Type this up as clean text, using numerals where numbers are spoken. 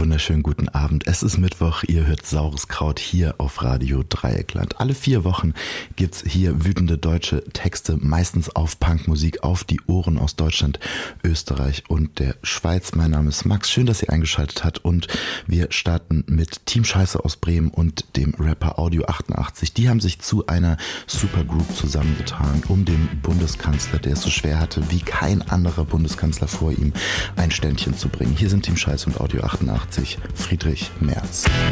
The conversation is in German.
wunderschönen guten Abend. Es ist Mittwoch, ihr hört Saures Kraut hier auf Radio Dreieckland. Alle 4 Wochen gibt's hier wütende deutsche Texte, meistens auf Punkmusik, auf die Ohren aus Deutschland, Österreich und der Schweiz. Mein Name ist Max, schön, dass ihr eingeschaltet habt und wir starten mit Team Scheiße aus Bremen und dem Rapper Audio 88. Die haben sich zu einer Supergroup zusammengetan, um dem Bundeskanzler, der es so schwer hatte wie kein anderer Bundeskanzler vor ihm, ein Ständchen zu bringen. Hier sind Team Scheiße und Audio 88, Friedrich Merz.